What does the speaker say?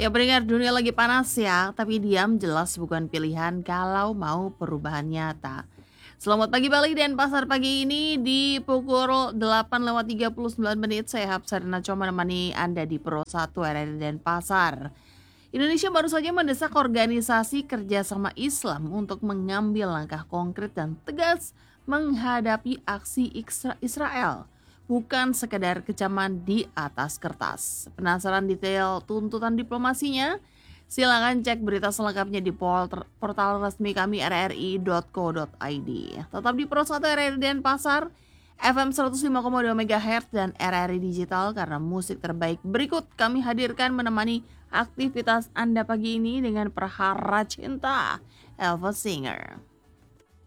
Ya pendengar, dunia lagi panas ya, tapi diam jelas bukan pilihan kalau mau perubahan nyata. Selamat pagi Bali dan pasar pagi ini di pukul 8:39 saya Hapsarina Coma menemani Anda di Pro 1 RRI dan Pasar. Indonesia baru saja mendesak organisasi kerjasama Islam untuk mengambil langkah konkret dan tegas menghadapi aksi Israel. Bukan sekedar kecaman di atas kertas. Penasaran detail tuntutan diplomasinya? Silakan cek berita selengkapnya di portal resmi kami rri.co.id. Tetap di Pro 1 RRI dan Pasar, FM 105,2 MHz dan RRI Digital karena musik terbaik berikut kami hadirkan menemani aktivitas Anda pagi ini dengan perhara cinta Elva Singer.